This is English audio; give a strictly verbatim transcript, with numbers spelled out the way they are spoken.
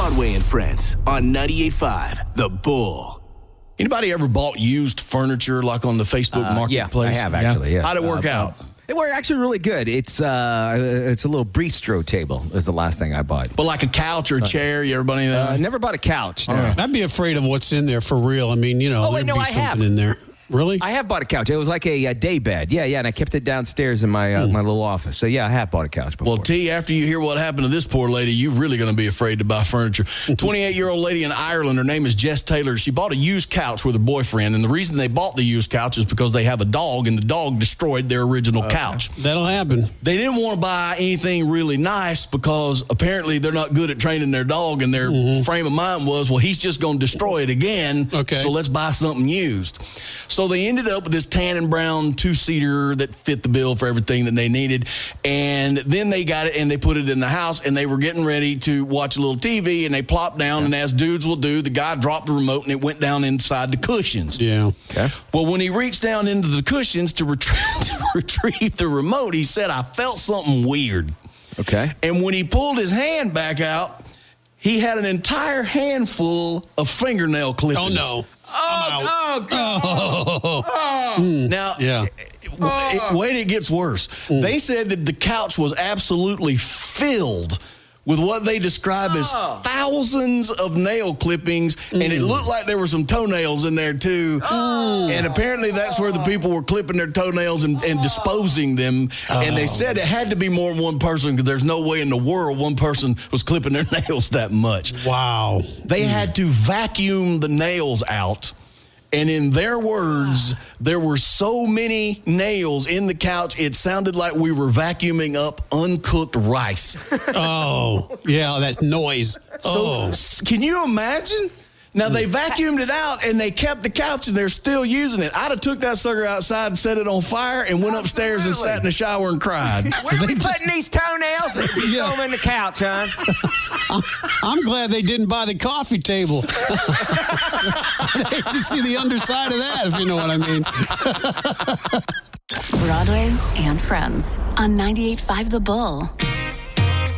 Broadway and Friends on ninety-eight point five The Bull. Anybody ever bought used furniture like on the Facebook Uh, marketplace? yeah, I have actually. Yeah. How'd it work Uh, out? It worked actually really good. It's uh, it's a little bistro table is the last thing I bought. But like a couch or a chair, you ever bought anything? Uh, never bought a couch. No. I'd be afraid of what's in there for real. I mean, you know, Oh, wait, there'd no, be I something have. in there. Really? I have bought a couch. It was like a, a day bed. Yeah, yeah, and I kept it downstairs in my uh, Hmm. my little office. So, yeah, I have bought a couch before. Well, T, after you hear what happened to this poor lady, you're really going to be afraid to buy furniture. twenty-eight-year-old lady in Ireland, her name is Jess Taylor. She bought a used couch with her boyfriend, and the reason they bought the used couch is because they have a dog, and the dog destroyed their original Okay. couch. That'll happen. They didn't want to buy anything really nice because apparently they're not good at training their dog, and their mm-hmm. frame of mind was, well, he's just going to destroy it again, okay. so let's buy something used. So they ended up with this tan and brown two-seater that fit the bill for everything that they needed, and then they got it and they put it in the house, and they were getting ready to watch a little T V, and they plopped down, yeah. and as dudes will do, the guy dropped the remote, and it went down inside the cushions. Yeah. Okay. Well, when he reached down into the cushions to, retrie- to retrieve the remote, he said, I felt something weird. Okay. And when he pulled his hand back out, he had an entire handful of fingernail clippings. Oh, no. Oh, oh, God. Oh. Oh. Now, Yeah. it, it, wait, it gets worse. Mm. They said that the couch was absolutely filled with what they describe as Oh. thousands of nail clippings, mm. and it looked like there were some toenails in there, too. Oh. And apparently that's where the people were clipping their toenails and, and disposing them. Oh. And they said it had to be more than one person because there's no way in the world one person was clipping their nails that much. Wow. They mm. had to vacuum the nails out. And in their words, there were so many nails in the couch, it sounded like we were vacuuming up uncooked rice. Oh, yeah, that noise. So oh. Can you imagine? Now, they vacuumed it out, and they kept the couch, and they're still using it. I'd have took that sucker outside and set it on fire and went upstairs and sat in the shower and cried. Where are we putting these toenails and Yeah. throw them in the couch, huh? I'm glad they didn't buy the coffee table. I'd hate to see the underside of that, if you know what I mean. Broadway and Friends on ninety-eight point five The Bull.